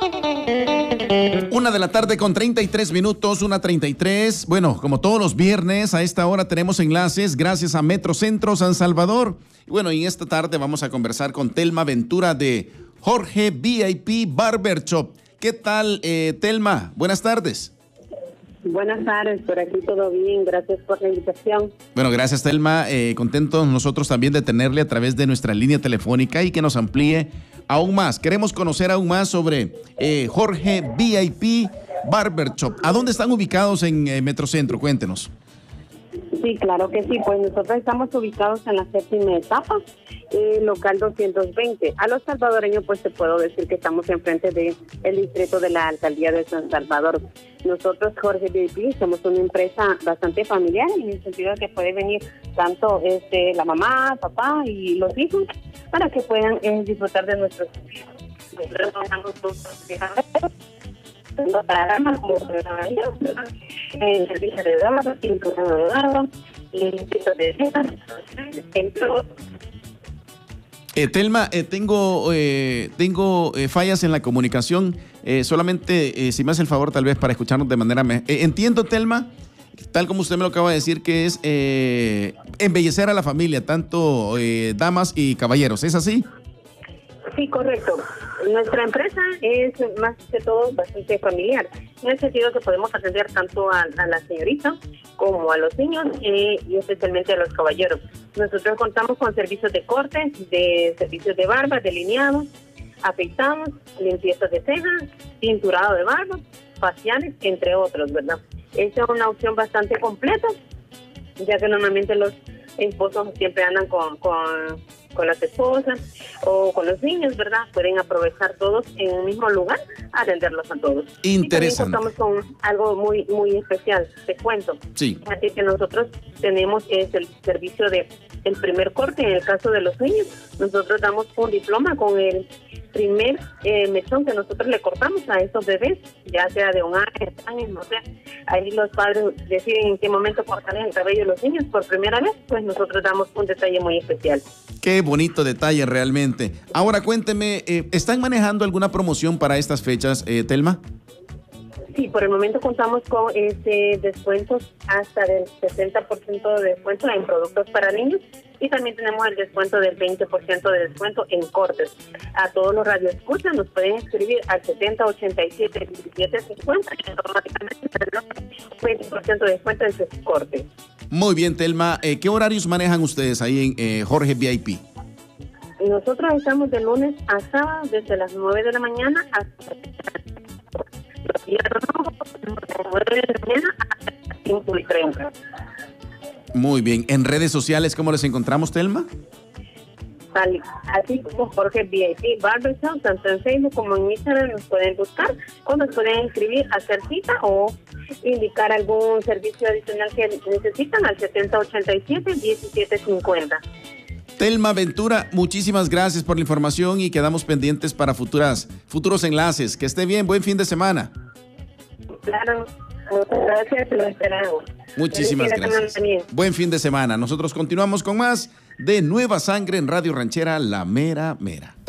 Una de la tarde con 33 minutos, 1:33. Bueno, como todos los viernes, a esta hora tenemos enlaces gracias a Metrocentro San Salvador. Y bueno, y esta tarde vamos a conversar con Telma Ventura de Jorge VIP Barber Shop. ¿Qué tal, Telma? Buenas tardes. Buenas tardes, por aquí todo bien, gracias por la invitación. Bueno, gracias, Telma. Contentos nosotros también de tenerle a través de nuestra línea telefónica y que nos amplíe aún más. Queremos conocer aún más sobre Jorge VIP Barber Shop. ¿A dónde están ubicados en Metrocentro? Cuéntenos. Sí, claro que sí, pues nosotros estamos ubicados en la séptima etapa, local 220. A los salvadoreños, pues te puedo decir que estamos enfrente del distrito de la alcaldía de San Salvador. Nosotros, Jorge VIP, somos una empresa bastante familiar, en el sentido de que puede venir tanto la mamá, papá y los hijos, para que puedan disfrutar de nuestros servicios. Nosotros trabajamos para damas como caballeros, el servicio de damas, pintura de barba, limpieza de cejas, entre otros. Telma, tengo fallas en la comunicación. Solamente, si me hace el favor, tal vez para escucharnos de manera mejor. Entiendo, Telma, tal como usted me lo acaba de decir, que es embellecer a la familia, tanto damas y caballeros. ¿Es así? Sí, correcto. Nuestra empresa es más que todo bastante familiar, en el sentido que podemos atender tanto a la señorita como a los niños y especialmente a los caballeros. Nosotros contamos con servicios de corte, de servicios de barba, delineados, afeitados, limpieza de cejas, tinturado de barba, faciales, entre otros, ¿verdad? Esa es una opción bastante completa, ya que normalmente los esposos siempre andan con las esposas o con los niños, ¿verdad? Pueden aprovechar todos en un mismo lugar, atenderlos a todos. Interesante. Y también contamos con algo muy muy especial, te cuento. Sí. Así que nosotros tenemos el servicio de el primer corte. En el caso de los niños, nosotros damos un diploma con el primer mechón que nosotros le cortamos a esos bebés, ya sea de un año, 2 años, no sé. Ahí los padres deciden en qué momento cortarles el cabello a los niños por primera vez, pues nosotros damos un detalle muy especial. Qué bonito detalle realmente. Ahora cuénteme, ¿están manejando alguna promoción para estas fechas, Telma? Sí, por el momento contamos con descuentos hasta del 60% de descuento en productos para niños y también tenemos el descuento del 20% de descuento en cortes. A todos los radioescuchas nos pueden escribir al 7087-1750 y automáticamente tendrán 20% de descuento en sus cortes. Muy bien, Telma. ¿Qué horarios manejan ustedes ahí en Jorge VIP? Nosotros estamos de lunes a sábado desde las 9 de la mañana hasta los días rojos, de 9 de la mañana hasta las 5:30. Muy bien. ¿En redes sociales cómo les encontramos, Telma? Así como Jorge VIP Barber Shop, tanto en Facebook como en Instagram nos pueden buscar o nos pueden escribir, hacer cita o indicar algún servicio adicional que necesitan al 7087-1750. Telma Ventura, muchísimas gracias por la información y quedamos pendientes para futuros enlaces. Que esté bien, buen fin de semana. Claro, muchas gracias, lo esperamos. Muchísimas gracias. Buen fin de semana. Nosotros continuamos con más de Nueva Sangre en Radio Ranchera La Mera Mera.